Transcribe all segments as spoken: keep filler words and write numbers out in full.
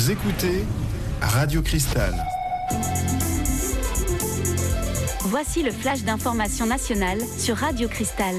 Vous écoutez Radio Cristal. Voici le flash d'information nationale sur Radio Cristal.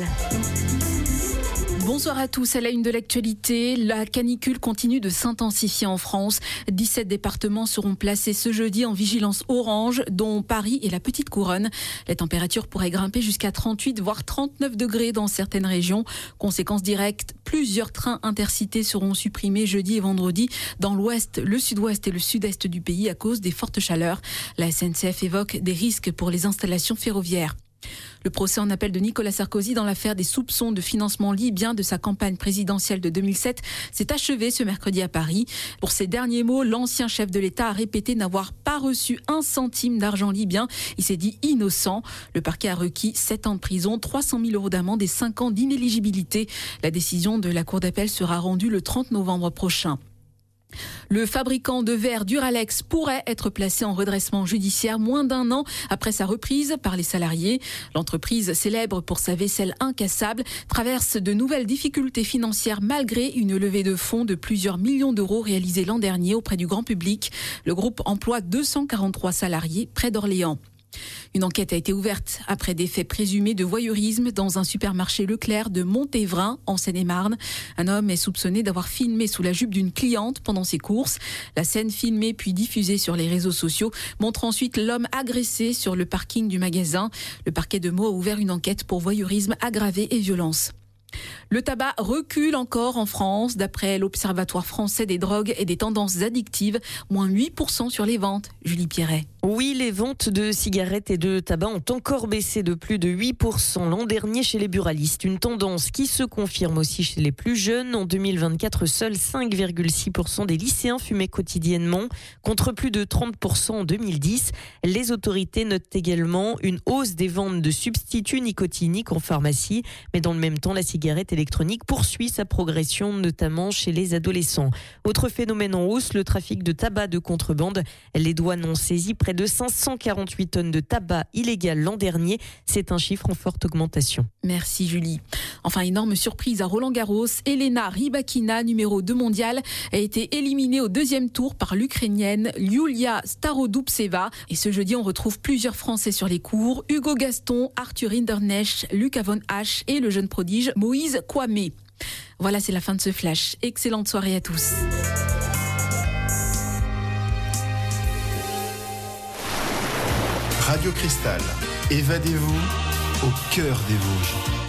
Bonsoir à tous. À la une de l'actualité, la canicule continue de s'intensifier en France. dix-sept départements seront placés ce jeudi en vigilance orange, dont Paris et la Petite Couronne. Les températures pourraient grimper jusqu'à trente-huit voire trente-neuf degrés dans certaines régions. Conséquence directe, plusieurs trains intercités seront supprimés jeudi et vendredi dans l'ouest, le sud-ouest et le sud-est du pays à cause des fortes chaleurs. La S N C F évoque des risques pour les installations ferroviaires. Le procès en appel de Nicolas Sarkozy dans l'affaire des soupçons de financement libyen de sa campagne présidentielle de deux mille sept s'est achevé ce mercredi à Paris. Pour ses derniers mots, l'ancien chef de l'État a répété n'avoir pas reçu un centime d'argent libyen. Il s'est dit innocent. Le parquet a requis sept ans de prison, trois cent mille euros d'amende et cinq ans d'inéligibilité. La décision de la Cour d'appel sera rendue le trente novembre prochain. Le fabricant de verre Duralex pourrait être placé en redressement judiciaire moins d'un an après sa reprise par les salariés. L'entreprise, célèbre pour sa vaisselle incassable, traverse de nouvelles difficultés financières malgré une levée de fonds de plusieurs millions d'euros réalisée l'an dernier auprès du grand public. Le groupe emploie deux cent quarante-trois salariés près d'Orléans. Une enquête a été ouverte après des faits présumés de voyeurisme dans un supermarché Leclerc de Montévrain, en Seine-et-Marne. Un homme est soupçonné d'avoir filmé sous la jupe d'une cliente pendant ses courses. La scène filmée puis diffusée sur les réseaux sociaux montre ensuite l'homme agressé sur le parking du magasin. Le parquet de Meaux a ouvert une enquête pour voyeurisme aggravé et violence. Le tabac recule encore en France. D'après l'Observatoire français des drogues et des tendances addictives, moins huit pour cent sur les ventes. Julie Pierret. Oui, les ventes de cigarettes et de tabac ont encore baissé de plus de huit pour cent l'an dernier chez les buralistes. Une tendance qui se confirme aussi chez les plus jeunes. En deux mille vingt-quatre, seuls cinq virgule six pour cent des lycéens fumaient quotidiennement, contre plus de trente pour cent en deux mille dix. Les autorités notent également une hausse des ventes de substituts nicotiniques en pharmacie. Mais dans le même temps, la cigarette électronique poursuit sa progression, notamment chez les adolescents. Autre phénomène en hausse, le trafic de tabac de contrebande. Les douanes ont saisi près de cinq cent quarante-huit tonnes de tabac illégal l'an dernier. C'est un chiffre en forte augmentation. Merci Julie. Enfin, énorme surprise à Roland-Garros. Elena Rybakina, numéro deux mondiale, a été éliminée au deuxième tour par l'Ukrainienne Yulia Starodubtseva. Et ce jeudi, on retrouve plusieurs Français sur les cours. Hugo Gaston, Arthur Hinderknecht, Lucas Von Hasch et le jeune prodige Moïse Kwame. Voilà, c'est la fin de ce flash. Excellente soirée à tous. Radio Cristal, évadez-vous au cœur des Vosges.